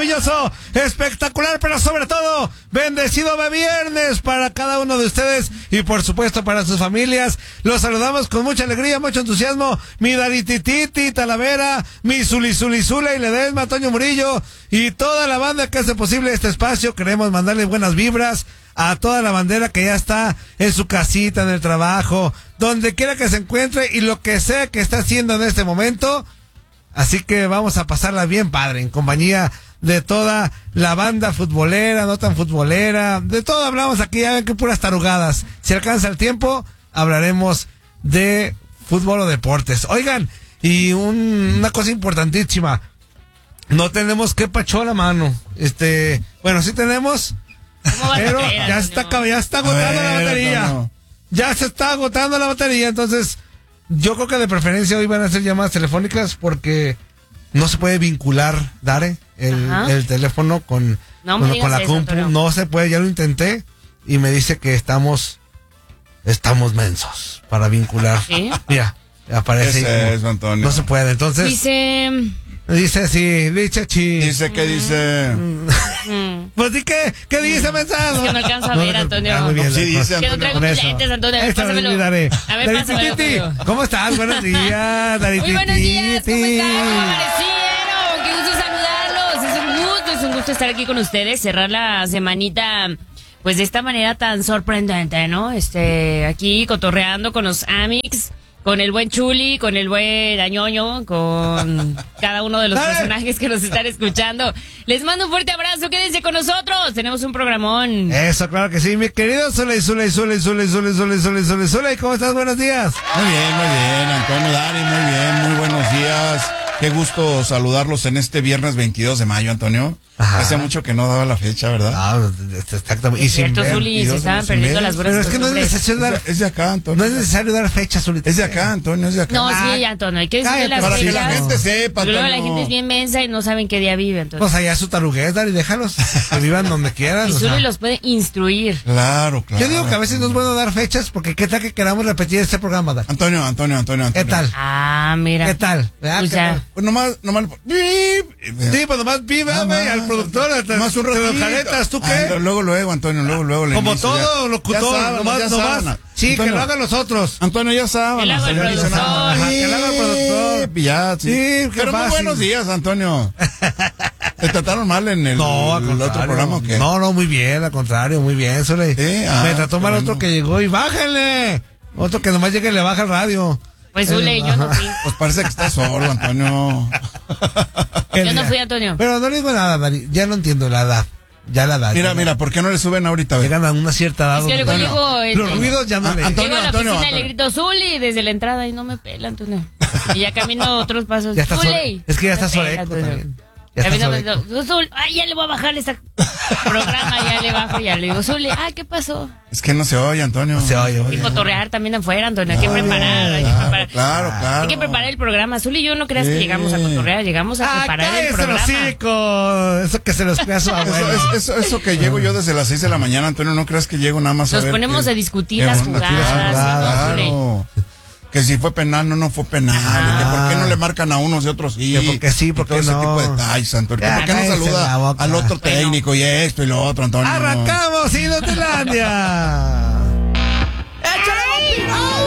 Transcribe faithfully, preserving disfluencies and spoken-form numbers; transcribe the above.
maravilloso, espectacular, pero sobre todo, bendecido de viernes para cada uno de ustedes y por supuesto para sus familias. Los saludamos con mucha alegría, mucho entusiasmo. Mi Daritititi, Talavera, mi Zuli Zuli Zula y Ledesma, Toño Murillo y toda la banda que hace posible este espacio. Queremos mandarle buenas vibras a toda la bandera que ya está en su casita, en el trabajo, donde quiera que se encuentre y lo que sea que está haciendo en este momento. Así que vamos a pasarla bien padre, en compañía de toda la banda futbolera, no tan futbolera, de todo hablamos aquí, ya ven que puras tarugadas. Si alcanza el tiempo, hablaremos de fútbol o deportes. Oigan, y un, una cosa importantísima, no tenemos que pachó la mano. Este, bueno, sí tenemos, pero creer, ya, está, ya está agotando ver, la batería. No. Ya se está agotando la batería, entonces yo creo que de preferencia hoy van a hacer llamadas telefónicas porque no se puede vincular, Dare, el, el teléfono con, no con, con la eso, compu. Pero... No se puede, ya lo intenté y me dice que estamos estamos mensos para vincular. ¿Sí? Mira, aparece. Ese es, Antonio. No se puede, entonces. Dice... Dice sí, dice chi. Dice que dice. Pues di que, ¿qué dice mensaje? Es que no alcanza a ver, Antonio. Ah, muy bien, sí, dice que no traigo mis lentes, Antonio. Esta Pásamelo. A ver, pásamelo. ¿Cómo estás? Buenos días, Daritititi. Muy buenos días, ¿cómo están? ¿Cómo amanecieron? Qué gusto saludarlos. Es un gusto, es un gusto estar aquí con ustedes, cerrar la semanita pues de esta manera tan sorprendente, ¿no? Este, aquí cotorreando con los Amix, con el buen Chuli, con el buen Añoño, con cada uno de los personajes que nos están escuchando. Les mando un fuerte abrazo, quédense con nosotros, tenemos un programón. Eso, claro que sí, mi querido Zule, Zule, Zule, Zule, Zule, Zule, Zule, Zule, Zule, ¿cómo estás? Buenos días. Muy bien, muy bien, Antonio, Dari, muy bien, muy buenos días. Qué gusto saludarlos en este viernes veintidós de mayo, Antonio. Ajá. Hace mucho que no daba la fecha, ¿verdad? Ah, exactamente. Y cierto, Zuli, se estaban perdiendo las buenas. Pero es que no es necesario dar... Es de acá, Antonio. No es necesario dar fecha, Zuli. Es de acá, Antonio, es de acá. No, sí, Antonio, hay que decirle las para fechas. Para que la gente sepa, Pero luego la gente es bien mensa y no saben qué día vive, entonces. Pues allá su taruguez, Dari, déjalos. Que vivan donde quieran. Y Zuli sea. los puede instruir. Claro, claro. Yo digo que a veces no es bueno dar fechas porque qué tal que queramos repetir este programa, Dari. Antonio, Antonio, Antonio, Antonio. ¿Qué tal? Ah, mira. ¿Qué tal? Pues ya. Pues nomás, nomás. Sí, pues nomás viva, güey, al productor. Más un ratito. Caretas, ¿tú qué? Ah, luego, luego, Antonio, luego, luego. Le Como inicio, todo ya. locutor, ya saben, nomás, ya nomás. saben. Sí, Antonio, que lo hagan los otros. Antonio, ya saben. Que lo haga el productor. Ajá, que lo haga el productor. Ya, sí. Sí, pero muy buenos días, Antonio. ¿Te trataron mal en el, no, el otro programa o qué? No, no, muy bien, al contrario, muy bien, Zule. Sí, ah, me trató mal otro que llegó y bájenle. Otro que nomás llegue y le baja el radio. Pues Zule, eh, yo no fui. Pues parece que está sordo, Antonio. Yo no fui, Antonio. Pero no le digo nada, Dari. Ya no entiendo la edad. Ya la edad. Mira, mira, ¿por qué no le suben ahorita? Llegan a una cierta edad. Es que luego llego, el, los ruidos ya no le... Antonio, llego a la Antonio, oficina, Antonio. Le grito Zuli desde la entrada y no me pela, Antonio. Y ya camino otros pasos. Ya está Zuli. Es que ya está Soreco también. Ya, ya, me Zul, ay, ya le voy a bajar este programa, ya le bajo, ya le digo, Zuli, ay, ¿qué pasó? Es que no se oye, Antonio. No se oye. Y cotorrear también afuera, Antonio, hay que preparar, hay que preparar. Claro, claro. Hay que preparar el programa. Zuli y yo no creas sí. que llegamos a cotorrear, llegamos a preparar ah, el programa. Hocico. Eso que se los crea su abuelo. Eso, eso, eso que llego yo desde las seis de la mañana, Antonio, no creas que llego nada más a Nos ver. Nos ponemos que, a discutir las jugadas. Claro. Que si fue penal, no, no fue penal. Ah. Que por qué no le marcan a unos y otros sí. Que porque sí, porque todo no. ese tipo de detalles, Antonio. Ya, ¿por qué no saluda al otro técnico y esto y lo otro, Antonio? ¡Arrancamos, Inutilandia! ¡Échale!